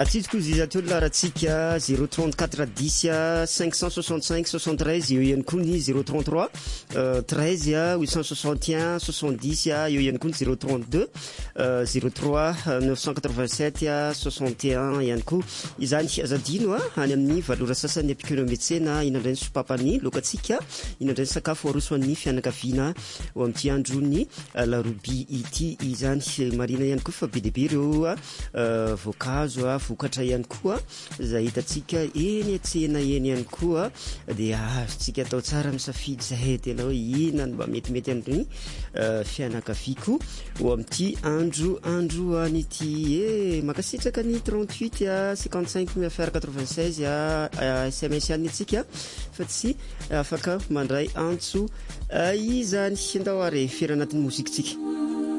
atsitsiko izy ateo laratsika 034 10 565 73 eo ihany koa ny 033 13 861 70 eo ihany koa ny 032 03 987 61 ihany koa izany azadino any amin'ny valora sasany apikeno metsena inandray ny sopapany lokatsika inandray ny sakafo arosoan'ny fianakaviana o amin'ity androny larobi ity izany marina ihany koa fa be deabe ireo voankazo vokatra ihany koa zay hitatsika eny atsena eny ihany koa dia azontsika atao tsara misafidy zahay tena hoe inona no mba metimety amin'ny fianakaviako o amin'ity andro anyity makasitraka ny 38 55 affaire 96 SMS ihany atsika fa tsy afaka mandray antso izany ndao are fiera anatin'ny mozikitsika